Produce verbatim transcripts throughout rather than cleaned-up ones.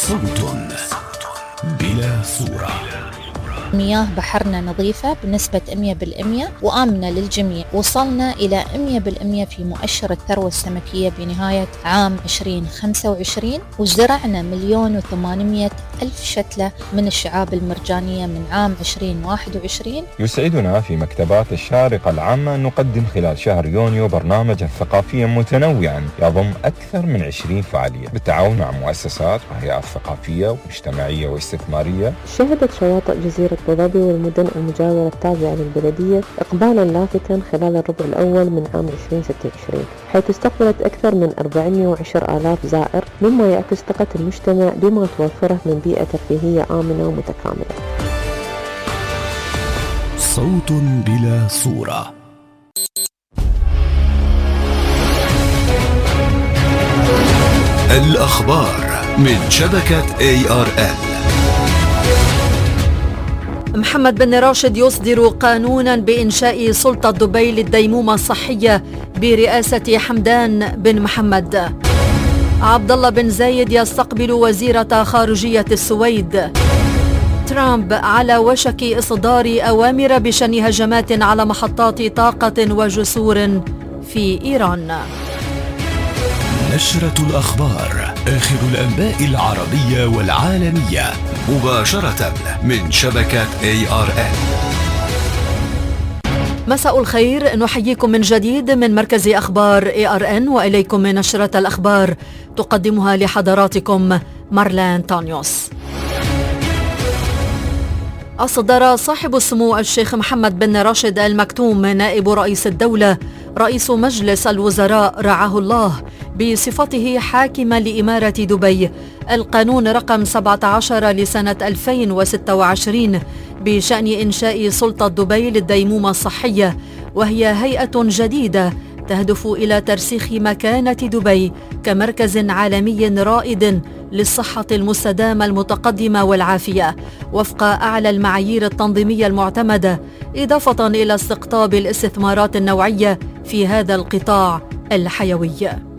صوت بلا صورة. مياه بحرنا نظيفة بنسبة مئة بالمئة وآمنة للجميع. وصلنا إلى مئة بالمئة في مؤشر الثروة السمكية بنهاية عام عشرين خمسة وعشرين، وزرعنا مليون وثمانمائة ألف شتلة من الشعاب المرجانية من عام عشرين واحد وعشرين. يسعدنا في مكتبات الشارقة العامة أن نقدم خلال شهر يونيو برنامجا ثقافيا متنوعا يضم أكثر من عشرين فعالية بالتعاون مع مؤسسات وهيئات ثقافية ومجتمعية واستثمارية. شهدت شواطئ جزيرة أبو ظبي والمدن المجاورة التابعة للبلدية إقبالا لافتا خلال الربع الأول من عام عشرين ستة وعشرين، حيث استقبلت أكثر من أربعمائة وعشرة آلاف زائر، مما يعكس ثقة المجتمع بما توفره من بيئة ترفيهية آمنة ومتكاملة. صوت بلا صورة. الأخبار من شبكة إيه آر إل. محمد بن راشد يصدر قانونا بإنشاء سلطة دبي للديمومة الصحية برئاسة حمدان بن محمد. عبد الله بن زايد يستقبل وزيرة خارجية السويد. ترامب على وشك إصدار أوامر بشن هجمات على محطات طاقة وجسور في إيران. نشرة الأخبار، آخر الأنباء العربية والعالمية مباشرة من شبكة إيه آر إل. مساء الخير، نحييكم من جديد من مركز أخبار إيه آر إن، وإليكم من نشرة الأخبار تقدمها لحضراتكم مارلان تانيوس. أصدر صاحب السمو الشيخ محمد بن راشد آل مكتوم نائب رئيس الدولة رئيس مجلس الوزراء رعاه الله بصفته حاكما لإمارة دبي القانون رقم سبعة عشر لسنة ألفين وستة وعشرين بشأن إنشاء سلطة دبي للديمومة الصحية، وهي هيئة جديدة تهدف إلى ترسيخ مكانة دبي كمركز عالمي رائد للصحة المستدامة المتقدمة والعافية وفق أعلى المعايير التنظيمية المعتمدة، إضافة إلى استقطاب الاستثمارات النوعية في هذا القطاع الحيوي.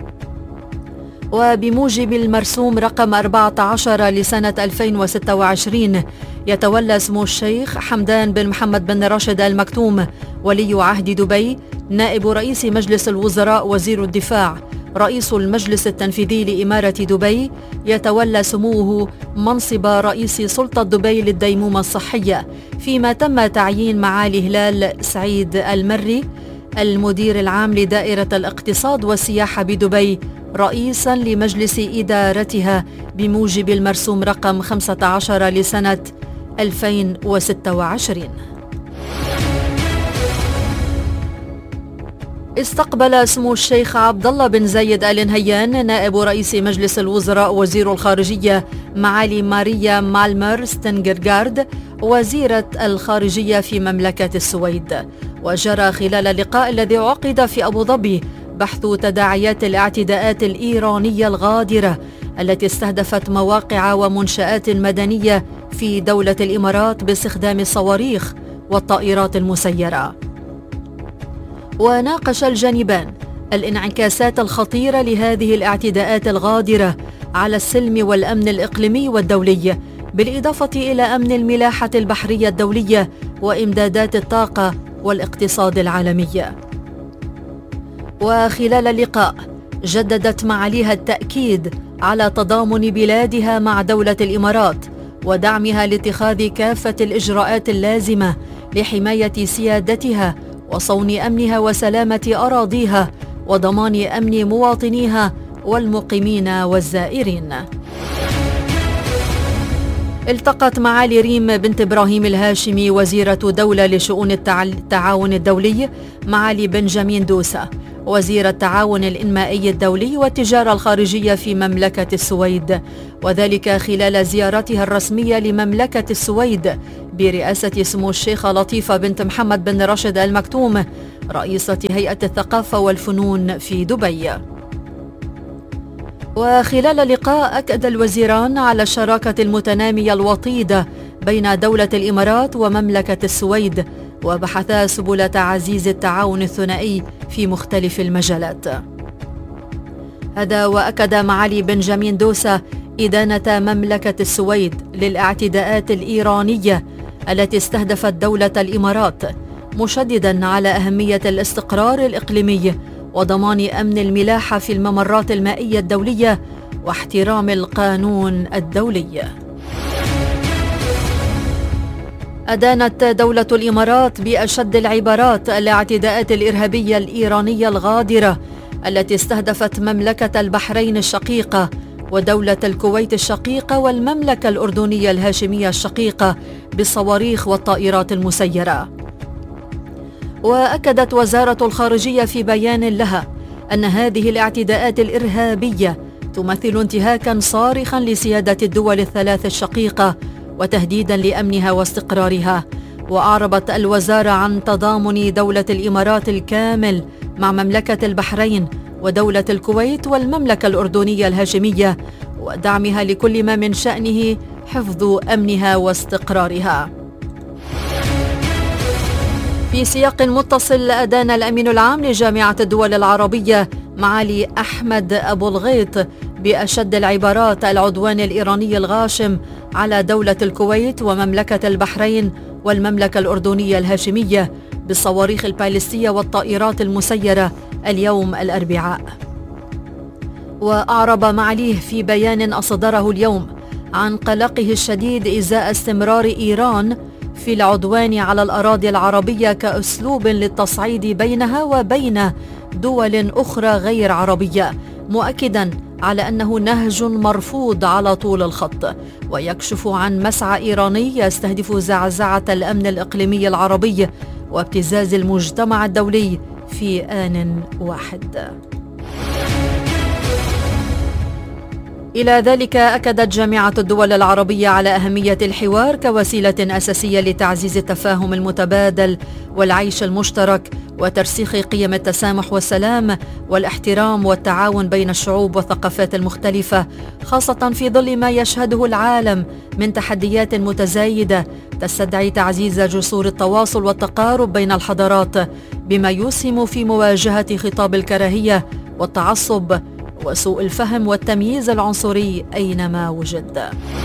وبموجب المرسوم رقم أربعة عشر لسنة ألفين وستة وعشرين، يتولى سمو الشيخ حمدان بن محمد بن راشد آل مكتوم ولي عهد دبي نائب رئيس مجلس الوزراء وزير الدفاع رئيس المجلس التنفيذي لإمارة دبي، يتولى سموه منصب رئيس سلطة دبي للديمومة الصحية، فيما تم تعيين معالي هلال سعيد المري المدير العام لدائرة الاقتصاد والسياحة بدبي رئيسا لمجلس إدارتها بموجب المرسوم رقم خمسة عشر لسنة ألفين وستة وعشرين. استقبل سمو الشيخ عبد الله بن زايد آل نهيان نائب رئيس مجلس الوزراء وزير الخارجية معالي ماريا مالمر ستنجرغارد وزيرة الخارجية في مملكة السويد. وجرى خلال اللقاء الذي عقد في أبو ظبي بحث تداعيات الاعتداءات الإيرانية الغادرة التي استهدفت مواقع ومنشآت مدنية في دولة الإمارات باستخدام الصواريخ والطائرات المسيرة. وناقش الجانبان الانعكاسات الخطيرة لهذه الاعتداءات الغادرة على السلم والأمن الإقليمي والدولي، بالإضافة إلى أمن الملاحة البحرية الدولية وإمدادات الطاقة والاقتصاد العالمي. وخلال اللقاء جددت معاليها التأكيد على تضامن بلادها مع دولة الإمارات ودعمها لاتخاذ كافة الإجراءات اللازمة لحماية سيادتها وصون أمنها وسلامة أراضيها وضمان أمن مواطنيها والمقيمين والزائرين. التقت معالي ريم بنت إبراهيم الهاشمي وزيرة دولة لشؤون التعاون الدولي معالي بنجامين دوسة وزير التعاون الإنمائي الدولي والتجارة الخارجية في مملكة السويد، وذلك خلال زيارتها الرسمية لمملكة السويد برئاسة سمو الشيخة لطيفة بنت محمد بن راشد آل مكتوم رئيسة هيئة الثقافة والفنون في دبي. وخلال اللقاء أكد الوزيران على الشراكة المتنامية الوطيدة بين دولة الإمارات ومملكة السويد، وبحثا سبل تعزيز التعاون الثنائي في مختلف المجالات. هذا وأكد معالي بنجامين دوسة إدانة مملكة السويد للاعتداءات الإيرانية التي استهدفت دولة الإمارات، مشددا على أهمية الاستقرار الإقليمي وضمان أمن الملاحة في الممرات المائية الدولية واحترام القانون الدولي. أدانت دولة الإمارات بأشد العبارات الاعتداءات الإرهابية الإيرانية الغادرة التي استهدفت مملكة البحرين الشقيقة ودولة الكويت الشقيقة والمملكة الأردنية الهاشمية الشقيقة بالصواريخ والطائرات المسيرة. وأكدت وزارة الخارجية في بيان لها أن هذه الاعتداءات الإرهابية تمثل انتهاكا صارخا لسيادة الدول الثلاث الشقيقة وتهديدا لأمنها واستقرارها. وأعربت الوزارة عن تضامن دولة الإمارات الكامل مع مملكة البحرين ودولة الكويت والمملكة الأردنية الهاشمية ودعمها لكل ما من شأنه حفظ أمنها واستقرارها. في سياق متصل، أدان الأمين العام لجامعة الدول العربية معالي أحمد أبو الغيط بأشد العبارات العدوان الإيراني الغاشم على دولة الكويت ومملكة البحرين والمملكة الأردنية الهاشمية بالصواريخ البالستية والطائرات المسيرة اليوم الأربعاء. وأعرب معاليه في بيان أصدره اليوم عن قلقه الشديد إزاء استمرار إيران في العدوان على الأراضي العربية كأسلوب للتصعيد بينها وبين دول أخرى غير عربية، مؤكدا على أنه نهج مرفوض على طول الخط ويكشف عن مسعى إيراني يستهدف زعزعة الأمن الإقليمي العربي وابتزاز المجتمع الدولي في آن واحد. إلى ذلك، أكدت جامعة الدول العربية على أهمية الحوار كوسيلة أساسية لتعزيز التفاهم المتبادل والعيش المشترك وترسيخ قيم التسامح والسلام والاحترام والتعاون بين الشعوب والثقافات المختلفة، خاصة في ظل ما يشهده العالم من تحديات متزايدة تستدعي تعزيز جسور التواصل والتقارب بين الحضارات، بما يسهم في مواجهة خطاب الكراهية والتعصب وسوء الفهم والتمييز العنصري أينما وجد.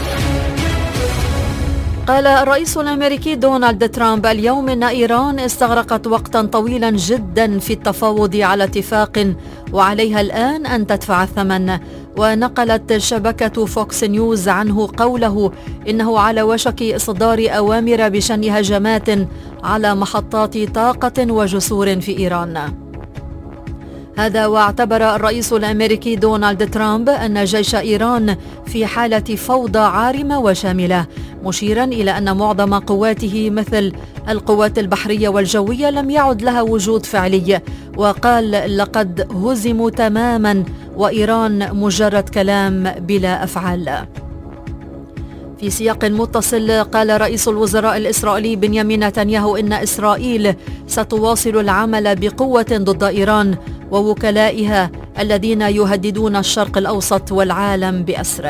قال الرئيس الأمريكي دونالد ترامب اليوم إن إيران استغرقت وقتا طويلا جدا في التفاوض على اتفاق وعليها الآن أن تدفع الثمن. ونقلت شبكة فوكس نيوز عنه قوله إنه على وشك إصدار أوامر بشن هجمات على محطات طاقة وجسور في إيران. هذا واعتبر الرئيس الأمريكي دونالد ترامب أن جيش إيران في حالة فوضى عارمة وشاملة، مشيرا إلى أن معظم قواته مثل القوات البحرية والجوية لم يعد لها وجود فعلي، وقال لقد هزموا تماما وإيران مجرد كلام بلا أفعال. في سياق متصل، قال رئيس الوزراء الإسرائيلي بنيامين نتنياهو إن إسرائيل ستواصل العمل بقوة ضد إيران ووكلائها الذين يهددون الشرق الأوسط والعالم بأسره.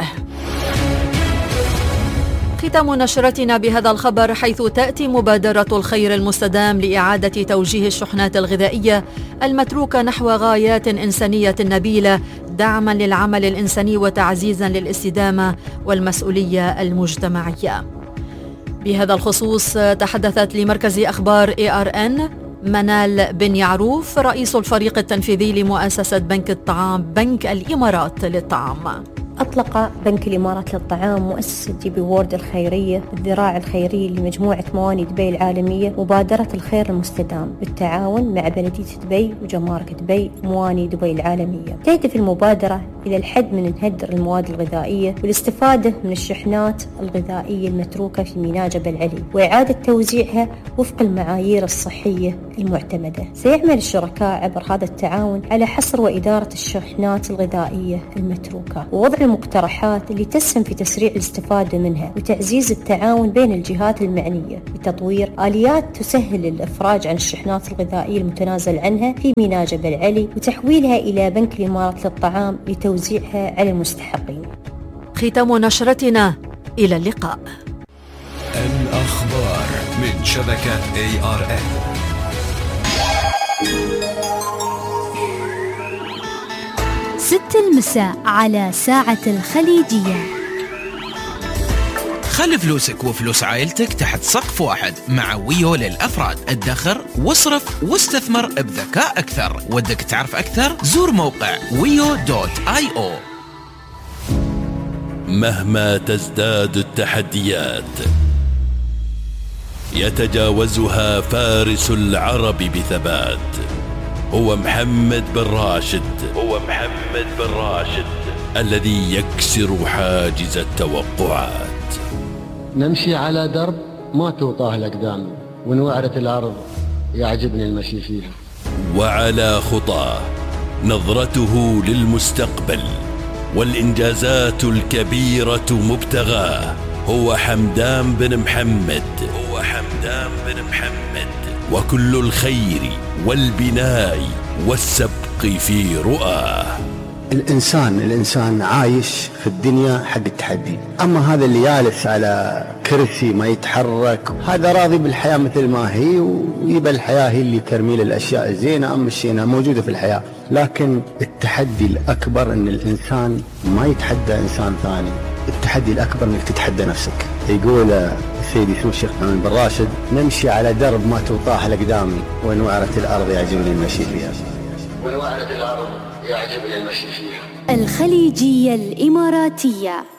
ختام نشرتنا بهذا الخبر، حيث تأتي مبادرة الخير المستدام لإعادة توجيه الشحنات الغذائية المتروكة نحو غايات إنسانية نبيلة دعما للعمل الإنساني وتعزيزا للاستدامة والمسؤولية المجتمعية. بهذا الخصوص تحدثت لمركز أخبار إيه آر إن منال بن يعروف رئيس الفريق التنفيذي لمؤسسة بنك الطعام بنك الإمارات للطعام. أطلق بنك الإمارات للطعام مؤسسة دي بي وورد الخيرية الذراع الخيري لمجموعة مواني دبي العالمية مبادرة الخير المستدام بالتعاون مع بلدية دبي وجمارك دبي مواني دبي العالمية. تهدف المبادرة إلى الحد من هدر المواد الغذائية والاستفادة من الشحنات الغذائية المتروكة في ميناء جبل علي وإعادة توزيعها وفق المعايير الصحية المعتمدة. سيعمل الشركاء عبر هذا التعاون على حصر وإدارة الشحنات الغذائية المتروكة ووضع المقترحات اللي تسهم في تسريع الاستفادة منها وتعزيز التعاون بين الجهات المعنية لتطوير آليات تسهل الإفراج عن الشحنات الغذائية المتنازل عنها في ميناء جبل علي وتحويلها إلى بنك الإمارات للطعام لتوزيعها على المستحقين. ختام نشرتنا، إلى اللقاء. الأخبار من شبكة إيه آر إن. ست المساء على ساعة الخليجية. خلي فلوسك وفلوس عائلتك تحت سقف واحد مع ويو للأفراد. ادخر واصرف واستثمر بذكاء أكثر. ودك تعرف أكثر؟ زور موقع ويو دوت آي أو. مهما تزداد التحديات يتجاوزها فارس العرب بثبات. هو محمد بن راشد. هو محمد بن راشد الذي يكسر حاجز التوقعات. نمشي على درب ما توطاه الأقدام، ونوعرة الأرض يعجبني المشي فيها. وعلى خطاه نظرته للمستقبل والإنجازات الكبيرة مبتغاه. هو حمدان بن محمد. هو حمدان بن محمد وكل الخير والبناء والسبق في رؤاه. الإنسان الإنسان عايش في الدنيا حق التحدي. أما هذا اللي جالس على كرسي ما يتحرك هذا راضي بالحياة مثل ما هي، ويبقى الحياة هي اللي ترمي الأشياء الزينة أما الشينة موجودة في الحياة. لكن التحدي الأكبر أن الإنسان ما يتحدى إنسان ثاني. التحدي الأكبر أنك تتحدى نفسك. يقول سيدي سمو الشيخ محمد بن راشد نمشي على درب ما توطاه الأقدام، ونوعرة الأرض يعجبني المشي فيها. ونوعرة الأرض يعجبني المشي فيها. الخليجية الإماراتية.